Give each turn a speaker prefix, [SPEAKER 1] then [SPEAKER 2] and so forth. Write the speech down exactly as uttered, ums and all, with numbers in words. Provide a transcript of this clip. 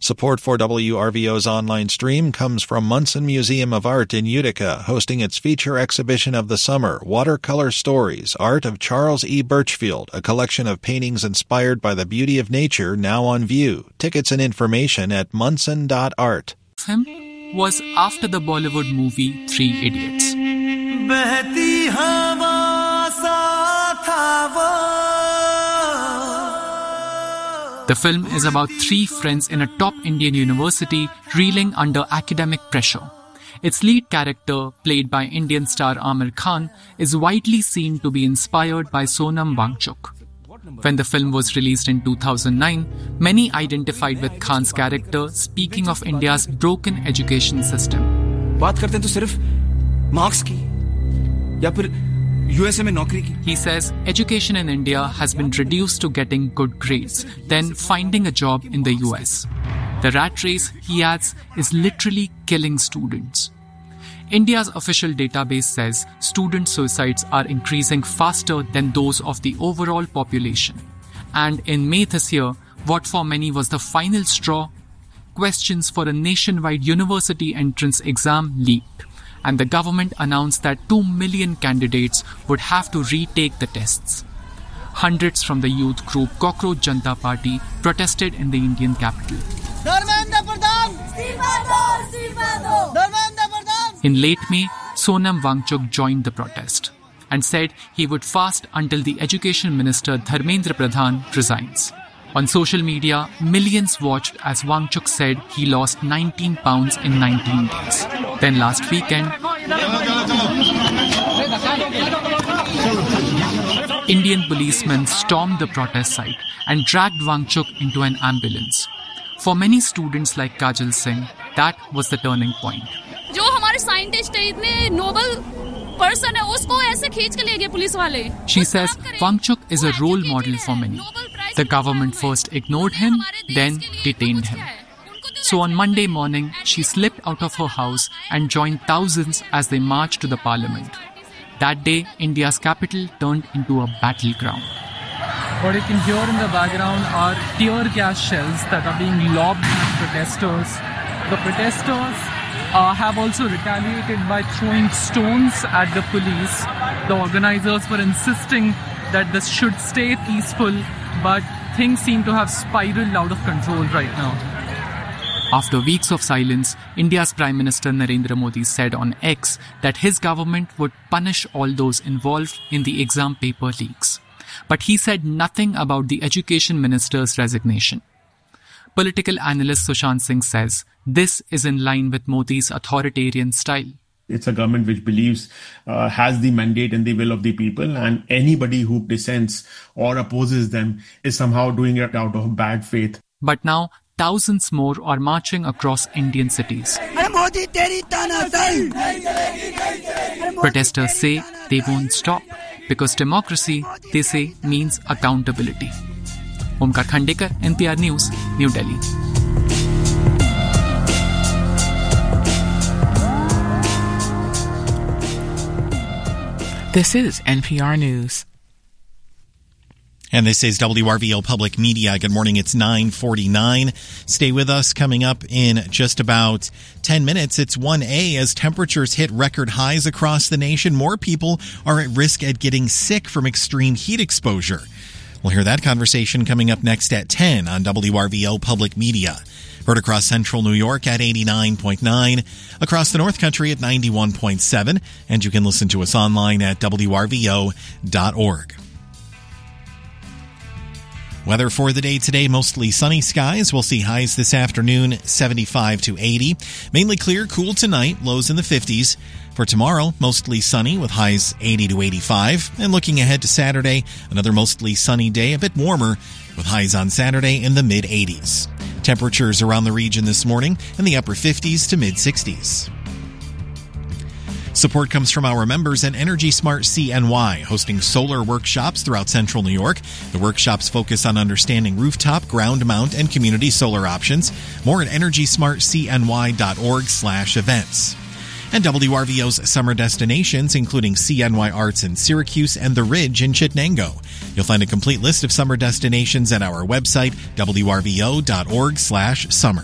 [SPEAKER 1] Support for W R V O's online stream comes from Munson Museum of Art in Utica, hosting its feature exhibition of the summer, Watercolor Stories, Art of Charles E. Birchfield, a collection of paintings inspired by the beauty of nature now on view. Tickets and information at munson dot art.
[SPEAKER 2] Him was after the Bollywood movie Three Idiots. The film is about three friends in a top Indian university reeling under academic pressure. Its lead character, played by Indian star Aamir Khan, is widely seen to be inspired by Sonam Wangchuk. When the film was released in two thousand nine, many identified with Khan's character, speaking of India's broken education system.
[SPEAKER 3] बात करते हैं तो सिर्फ marks की या फिर U S A में नौकरी की.
[SPEAKER 2] He says education in India has been reduced to getting good grades, then finding a job in the U S. The rat race, he adds, is literally killing students. India's official database says student suicides are increasing faster than those of the overall population. And in May this year, what for many was the final straw, questions for a nationwide university entrance exam leaked, and the government announced that two million candidates would have to retake the tests. Hundreds from the youth group Cockroach Janata Party protested in the Indian capital. In late May, Sonam Wangchuk joined the protest and said he would fast until the Education Minister Dharmendra Pradhan resigns. On social media, millions watched as Wangchuk said he lost nineteen pounds in nineteen days. Then last weekend, Indian policemen stormed the protest site and dragged Wangchuk into an ambulance. For many students like Kajal Singh, that was the turning point.
[SPEAKER 4] जो हमारे scientist है इतने Nobel person है उसको ऐसे खींच के ले गए पुलिस वाले.
[SPEAKER 2] She says Wangchuk is a role model for many. The government first ignored him, then detained him. So on Monday morning, she slipped out of her house and joined thousands as they marched to the parliament. That day, India's capital turned into a battleground.
[SPEAKER 5] What you can hear in the background are tear gas shells that are being lobbed at protesters. The protesters uh, have also retaliated by throwing stones at the police. The organizers were insisting that this should stay peaceful, but things seem to have spiraled out of control right now.
[SPEAKER 2] After weeks of silence, India's Prime Minister Narendra Modi said on X that his government would punish all those involved in the exam paper leaks. But he said nothing about the Education Minister's resignation. Political analyst Sushant Singh says this is in line with Modi's authoritarian style.
[SPEAKER 6] It's a government which believes, uh, has the mandate and the will of the people, and anybody who dissents or opposes them is somehow doing it out of bad faith.
[SPEAKER 2] But now, thousands more are marching across Indian cities. Protesters say they won't stop because democracy, they say, means accountability. Omkar Khandekar, N P R News, New Delhi.
[SPEAKER 7] This is N P R News.
[SPEAKER 8] And this is W R V O Public Media. Good morning. It's nine forty-nine. Stay with us. Coming up in just about ten minutes, it's one A. As temperatures hit record highs across the nation, more people are at risk at getting sick from extreme heat exposure. We'll hear that conversation coming up next at ten on W R V O Public Media. Heard across central New York at eighty-nine point nine, across the North Country at ninety-one point seven, and you can listen to us online at W R V O dot org. Weather for the day today, mostly sunny skies. We'll see highs this afternoon, seventy-five to eighty. Mainly clear, cool tonight, lows in the fifties. For tomorrow, mostly sunny with highs eighty to eighty-five. And looking ahead to Saturday, another mostly sunny day, a bit warmer, with highs on Saturday in the mid-eighties. Temperatures around the region this morning in the upper fifties to mid-sixties. Support comes from our members at Energy Smart C N Y, hosting solar workshops throughout central New York. The workshops focus on understanding rooftop, ground mount, and community solar options. More at energy smart c n y dot org slash events. And W R V O's summer destinations, including C N Y Arts in Syracuse and The Ridge in Chittenango. You'll find a complete list of summer destinations at our website, w r v o dot org slash summer.